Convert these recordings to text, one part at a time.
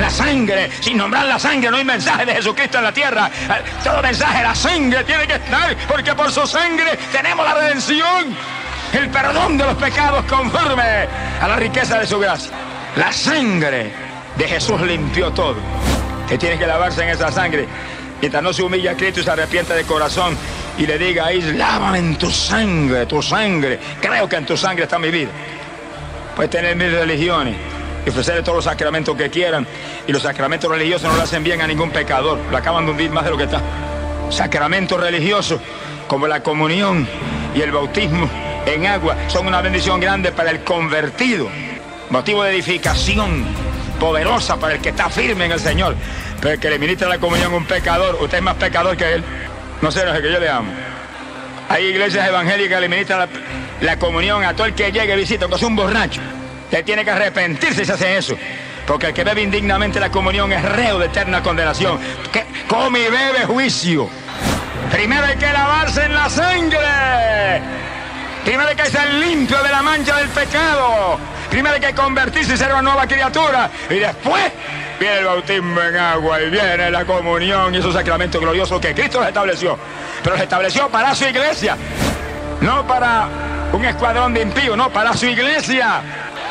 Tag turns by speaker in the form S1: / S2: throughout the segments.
S1: La sangre, sin nombrar la sangre, no hay mensaje de Jesucristo en la tierra. Todo mensaje, la sangre tiene que estar, porque por su sangre tenemos la redención, el perdón de los pecados conforme a la riqueza de su gracia. La sangre de Jesús limpió todo. Usted tiene que lavarse en esa sangre. Mientras no se humilla a Cristo y se arrepiente de corazón y le diga ahí, lávame en tu sangre, creo que en tu sangre está mi vida. Puedes tener 1000 religiones y ofrecerle todos los sacramentos que quieran, y los sacramentos religiosos no le hacen bien a ningún pecador, lo acaban de hundir más de lo que está. Sacramentos religiosos como la comunión y el bautismo en agua son una bendición grande para el convertido, motivo de edificación poderosa para el que está firme en el Señor. Pero el que le ministra la comunión a un pecador, usted es más pecador que él. No sé, no es que yo le amo. Hay iglesias evangélicas que le ministran la comunión a todo el que llegue y visita, que es un borracho. Usted tiene que arrepentirse si se hace eso, porque el que bebe indignamente la comunión es reo de eterna condenación. Que come y bebe juicio. Primero hay que lavarse en la sangre. Primero hay que ser limpio de la mancha del pecado. Primero hay que convertirse y ser una nueva criatura. Y después viene el bautismo en agua y viene la comunión y esos sacramentos gloriosos que Cristo los estableció. Pero los estableció para su iglesia, no para un escuadrón de impíos, no, para su iglesia.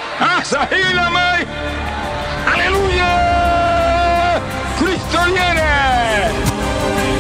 S1: ¡Aleluya! ¡Cristo viene!